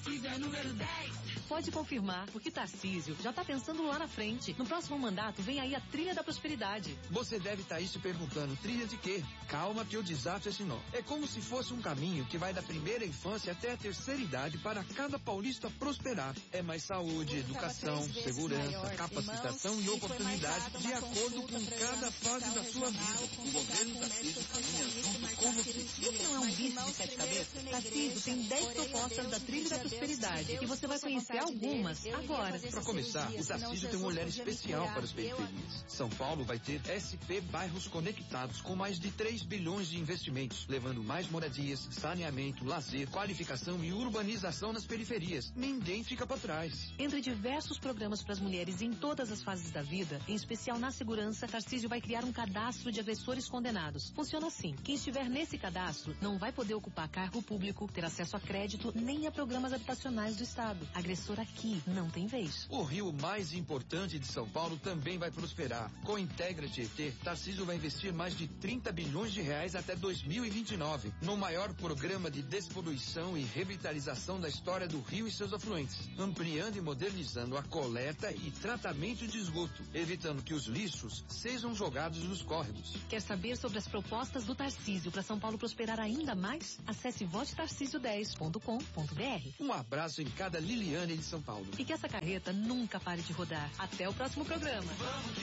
Tarcísio é número 10. Pode confirmar, porque Tarcísio já tá pensando lá na frente. No próximo mandato vem aí a Trilha da Prosperidade. Você deve estar aí se perguntando, trilha de quê? Calma que eu desato esse nó. É como se fosse um caminho que vai da primeira infância até a terceira idade para cada paulista prosperar. É mais saúde, educação, segurança, capacitação e oportunidade de acordo com cada fase da sua vida. O governo Tarcísio caminha junto com você. Isso não é um bicho de 7 cabeças? Tarcísio tem 10 propostas da Trilha da Prosperidade e você vai conhecer algumas agora. Para começar, o Tarcísio tem um olhar especial para as periferias. São Paulo vai ter SP Bairros Conectados com mais de 3 bilhões de investimentos, levando mais moradias, saneamento, lazer, qualificação e urbanização nas periferias. Ninguém fica para trás. Entre diversos programas para as mulheres em todas as fases da vida, em especial na segurança, Tarcísio vai criar um cadastro de agressores condenados. Funciona assim: quem estiver nesse cadastro não vai poder ocupar cargo público, ter acesso a crédito nem a programas habitacionais do Estado. Agressor aqui não tem vez. O rio mais importante de São Paulo também vai prosperar. Com Integra Tietê, Tarcísio vai investir mais de 30 bilhões de reais até 2029, no maior programa de despoluição e revitalização da história do rio e seus afluentes, ampliando e modernizando a coleta e tratamento de esgoto, evitando que os lixos sejam jogados nos córregos. Quer saber sobre as propostas do Tarcísio para São Paulo prosperar ainda mais? Acesse votetarcísio10.com.br. Um abraço em cada Liliane de São Paulo. E que essa carreta nunca pare de rodar. Até o próximo programa.